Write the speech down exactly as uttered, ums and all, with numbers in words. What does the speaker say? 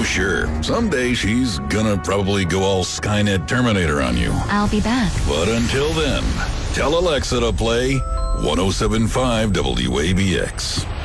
sure, someday she's gonna probably go all Skynet Terminator on you. I'll be back. But until then, tell Alexa to play one oh seven point five W A B X.